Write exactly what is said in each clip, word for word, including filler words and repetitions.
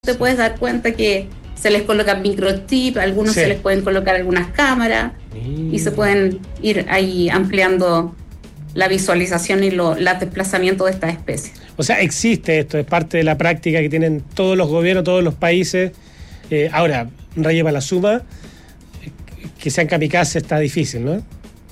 te puedes dar cuenta que se les colocan microchips, a algunos Sí. se les pueden colocar algunas cámaras y se pueden ir ahí ampliando la visualización y lo, los desplazamientos de estas especies. O sea, existe esto, es parte de la práctica que tienen todos los gobiernos, todos los países. Eh, ahora, Raya para la suma, que sean kamikaze está difícil, ¿no?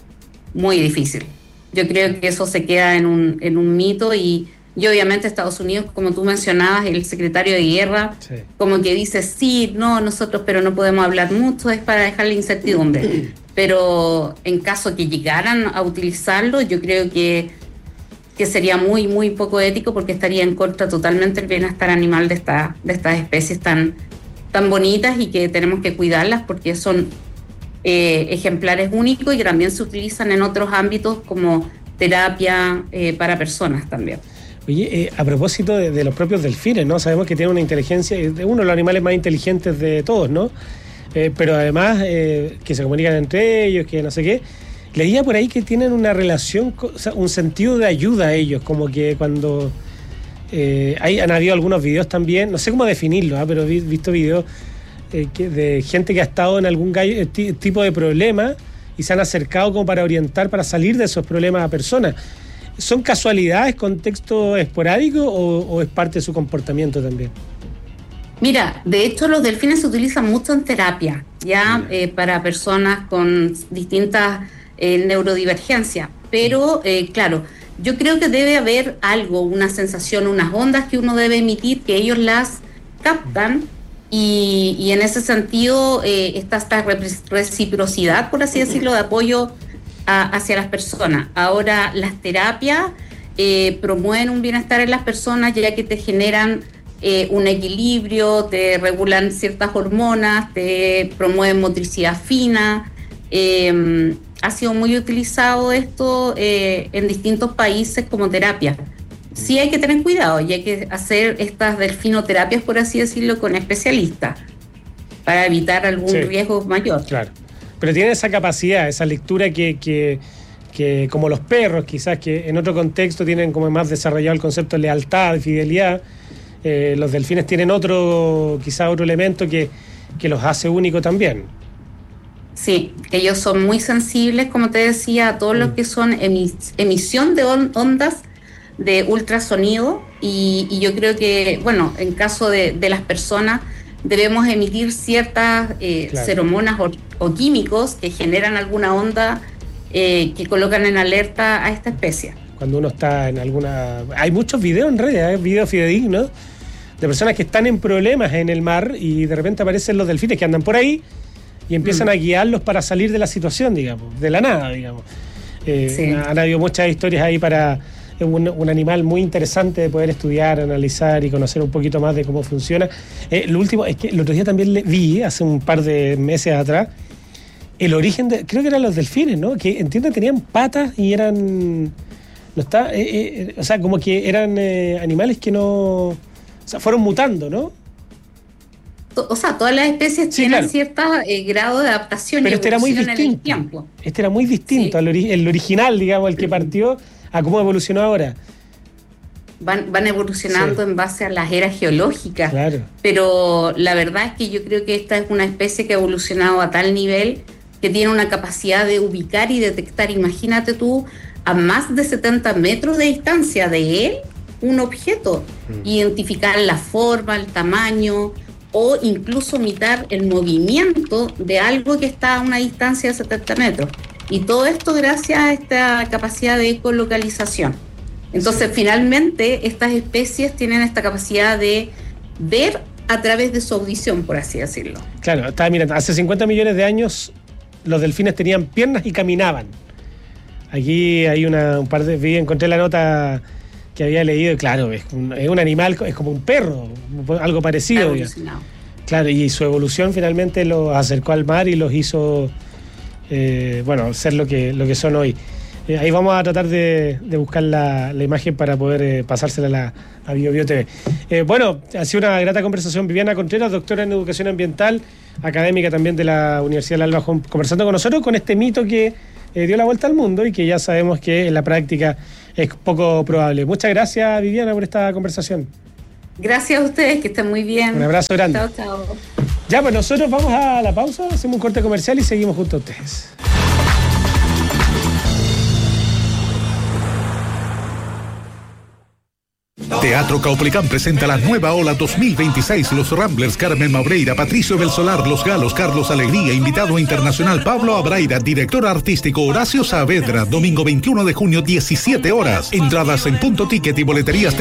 Muy difícil. Yo creo que eso se queda en un, en un mito y, y obviamente Estados Unidos, como tú mencionabas, el secretario de guerra, Sí. como que dice, sí, no, nosotros, pero no podemos hablar mucho, es para dejar la incertidumbre. Pero en caso que llegaran a utilizarlo, yo creo que, que sería muy, muy poco ético porque estaría en contra totalmente del bienestar animal de, esta, de estas especies tan, tan bonitas y que tenemos que cuidarlas porque son eh, ejemplares únicos y que también se utilizan en otros ámbitos como terapia eh, para personas también. Oye, eh, a propósito de, de los propios delfines, ¿no? Sabemos que tienen una inteligencia, es uno de los animales más inteligentes de todos, ¿no? Eh, pero además eh, que se comunican entre ellos, que no sé qué. Leía por ahí que tienen una relación, o sea, un sentido de ayuda a ellos, como que cuando eh, hay, han habido algunos videos también, no sé cómo definirlo, ¿eh? Pero he visto videos eh, que, de gente que ha estado en algún gallo, t- tipo de problema y se han acercado como para orientar, para salir de esos problemas a personas. ¿Son casualidades, contexto esporádico o, o es parte de su comportamiento también? Mira, de hecho los delfines se utilizan mucho en terapia, ya eh, para personas con distintas eh, neurodivergencias, pero eh, claro, yo creo que debe haber algo, una sensación, unas ondas que uno debe emitir, que ellos las captan y, y en ese sentido eh, está esta reciprocidad, por así decirlo, de apoyo a, hacia las personas. Ahora, las terapias eh, promueven un bienestar en las personas ya que te generan Eh, un equilibrio, te regulan ciertas hormonas, te promueven motricidad fina. Eh, ha sido muy utilizado esto eh, en distintos países como terapia. Sí hay que tener cuidado y hay que hacer estas delfinoterapias, por así decirlo, con especialistas para evitar algún Sí. riesgo mayor. Claro. Pero tienen esa capacidad, esa lectura que, que, que como los perros, quizás que en otro contexto tienen como más desarrollado el concepto de lealtad, de fidelidad. Eh, los delfines tienen otro, quizás otro elemento que, que los hace únicos también. Sí, ellos son muy sensibles, como te decía, a todo lo que son emis- emisión de on- ondas de ultrasonido y, y yo creo que, bueno, en caso de, de las personas debemos emitir ciertas eh, Claro. feromonas o, o químicos que generan alguna onda eh, que colocan en alerta a esta especie. Cuando uno está en alguna... Hay muchos videos en redes, ¿eh? Videos fidedignos de personas que están en problemas en el mar y de repente aparecen los delfines que andan por ahí y empiezan Mm. a guiarlos para salir de la situación, digamos, de la nada, digamos. Eh, Sí. Han habido muchas historias ahí para... Es un, un animal muy interesante de poder estudiar, analizar y conocer un poquito más de cómo funciona. Eh, lo último es que el otro día también le vi, hace un par de meses atrás, el origen de... Creo que eran los delfines, ¿no? Que entiendo que tenían patas y eran... No está, eh, eh, o sea, como que eran eh, animales que no... O sea, fueron mutando, ¿no? To- O sea, todas las especies Sí, tienen claro. cierto eh, grado de adaptación Pero y este era muy evolución en el distinto. tiempo. Este era muy distinto Sí. al ori- el original, digamos, el que partió, a cómo evolucionó ahora. Van, van evolucionando Sí. en base a las eras geológicas. Claro. Pero la verdad es que yo creo que esta es una especie que ha evolucionado a tal nivel que tiene una capacidad de ubicar y detectar, imagínate tú, a más de setenta metros de distancia de él, un objeto, Mm. identificar la forma, el tamaño o incluso imitar el movimiento de algo que está a una distancia de setenta metros. Y todo esto gracias a esta capacidad de ecolocalización. Entonces, finalmente, estas especies tienen esta capacidad de ver a través de su audición, por así decirlo. Claro, estaba mirando, hace cincuenta millones de años los delfines tenían piernas y caminaban. Aquí hay una, un par de... Vi, encontré la nota que había leído, y claro, es un, es un animal, es como un perro, algo parecido. digamos. Evolucionado. Claro, y su evolución finalmente los acercó al mar y los hizo, eh, bueno, ser lo que, lo que son hoy. Eh, ahí vamos a tratar de, de buscar la, la imagen para poder eh, pasársela a, la, a Bio Bio T V. Eh, bueno, ha sido una grata conversación. Viviana Contreras, doctora en Educación Ambiental, académica también de la Universidad del Alba, conversando con nosotros con este mito que eh, dio la vuelta al mundo y que ya sabemos que en la práctica es poco probable. Muchas gracias, Viviana, por esta conversación. Gracias a ustedes, que estén muy bien. Un abrazo grande. Chao, chao. Ya, pues nosotros vamos a la pausa, hacemos un corte comercial y seguimos junto a ustedes. Teatro Caupolicán presenta la nueva ola dos mil veintiséis. Los Ramblers, Carmen Maureira, Patricio Belsolar, Los Galos, Carlos Alegría, invitado internacional Pablo Abraida, director artístico Horacio Saavedra, domingo veintiuno de junio, diecisiete horas. Entradas en Punto Ticket y boleterías